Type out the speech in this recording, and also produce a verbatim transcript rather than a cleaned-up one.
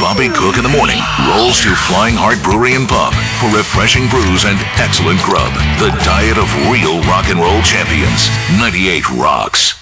Bobby Cook in the morning rolls to Flying Heart Brewery and Pub for refreshing brews and excellent grub. The diet of real rock and roll champions. ninety-eight Rocks.